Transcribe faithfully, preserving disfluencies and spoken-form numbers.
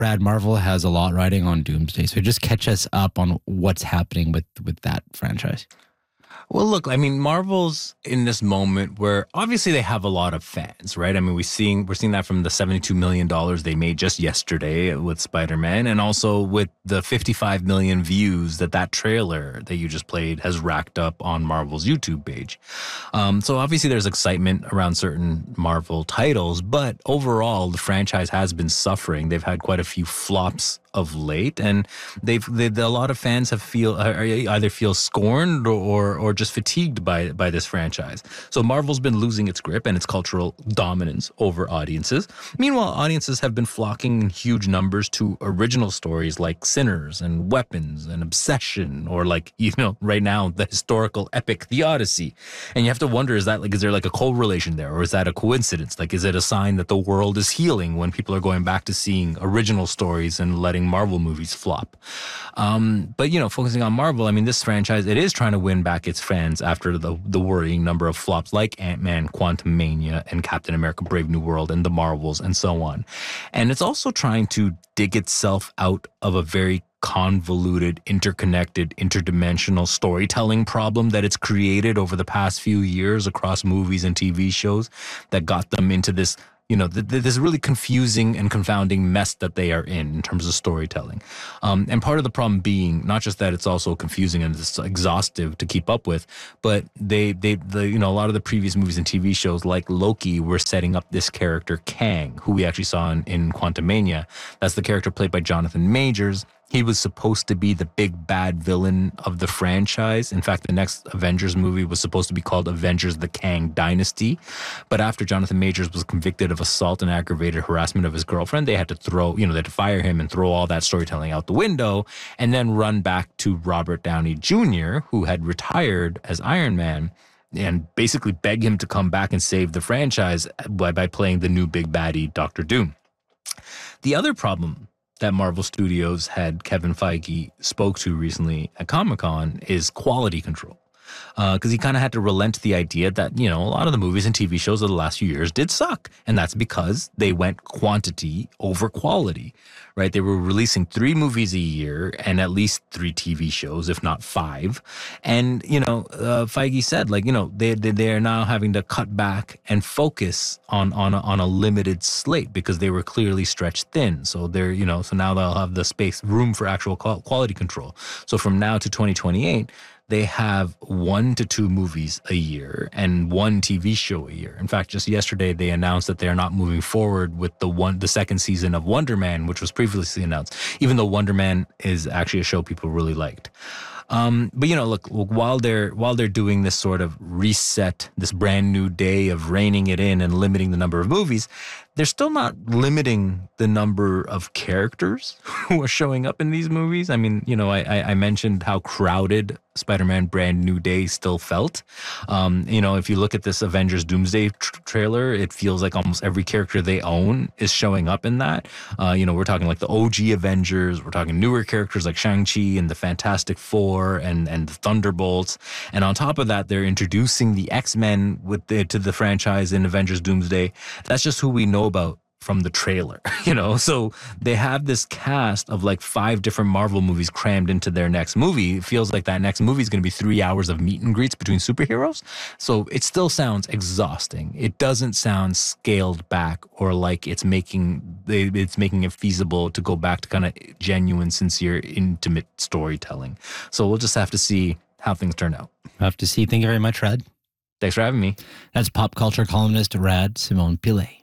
Brad, Marvel has a lot riding on Doomsday, so just catch us up on what's happening with with that franchise. Well, look, I mean, Marvel's in this moment where obviously they have a lot of fans, right? I mean, we're seeing we're seeing that from the seventy-two million dollars they made just yesterday with Spider-Man, and also with the fifty-five million views that that trailer that you just played has racked up on Marvel's YouTube page. Um, so obviously there's excitement around certain Marvel titles, but overall the franchise has been suffering. They've had quite a few flops of late, and they've they, a lot of fans have feel either feel scorned or or just fatigued by by this franchise. So Marvel's been losing its grip and its cultural dominance over audiences. Meanwhile, audiences have been flocking in huge numbers to original stories like Sinners and Weapons and Obsession, or like, you know, right now the historical epic The Odyssey. And you have to wonder, is that like is there like a correlation there, or is that a coincidence? Like, is it a sign that the world is healing when people are going back to seeing original stories and letting Marvel movies flop? Um, but, you know, focusing on Marvel, I mean, this franchise, it is trying to win back its fans after the, the worrying number of flops like Ant-Man, Quantumania, and Captain America Brave New World, and The Marvels, and so on. And it's also trying to dig itself out of a very convoluted, interconnected, interdimensional storytelling problem that it's created over the past few years across movies and T V shows that got them into this, you know, th- th- this really confusing and confounding mess that they are in in terms of storytelling. Um, and part of the problem being not just that it's also confusing and it's exhaustive to keep up with, but they, they, the, you know, a lot of the previous movies and T V shows like Loki were setting up this character Kang, who we actually saw in, in Quantumania. That's the character played by Jonathan Majors. He was supposed to be the big bad villain of the franchise. In fact, the next Avengers movie was supposed to be called Avengers: The Kang Dynasty. But after Jonathan Majors was convicted of assault and aggravated harassment of his girlfriend, they had to throw, you know, they had to fire him and throw all that storytelling out the window and then run back to Robert Downey Junior, who had retired as Iron Man, and basically beg him to come back and save the franchise by, by playing the new big baddie, Doctor Doom. The other problem that Marvel Studios had Kevin Feige spoke to recently at Comic-Con is quality control. Because uh, he kind of had to relent to the idea that, you know, a lot of the movies and T V shows of the last few years did suck. And that's because they went quantity over quality, right? They were releasing three movies a year and at least three T V shows, if not five. And, you know, uh, Feige said, like, you know, they, they, they are now having to cut back and focus on, on, a, on a limited slate because they were clearly stretched thin. So they're, you know, so now they'll have the space, room for actual quality control. So from now to twenty twenty-eight, they have one to two movies a year and one T V show a year. In fact, just yesterday, they announced that they're not moving forward with the one, the second season of Wonder Man, which was previously announced, even though Wonder Man is actually a show people really liked. Um, but, you know, look, while they're while they're doing this sort of reset, this brand new day of reining it in and limiting the number of movies, they're still not limiting the number of characters who are showing up in these movies. I mean, you know, I, I mentioned how crowded Spider-Man Brand New Day still felt. Um, you know, if you look at this Avengers Doomsday tr- trailer, it feels like almost every character they own is showing up in that. Uh, you know, we're talking like the O G Avengers. We're talking newer characters like Shang-Chi and the Fantastic Four and, and the Thunderbolts. And on top of that, they're introducing the X-Men with the, to the franchise in Avengers Doomsday. That's just who we know about from the trailer, you know? So they have this cast of like five different Marvel movies crammed into their next movie. It feels like that next movie is going to be three hours of meet and greets between superheroes. So it still sounds exhausting. It doesn't sound scaled back or like it's making it's making it feasible to go back to kind of genuine, sincere, intimate storytelling. So we'll just have to see how things turn out. We'll have to see. Thank you very much, Rad. Thanks for having me. That's pop culture columnist Rad Simone Pillay.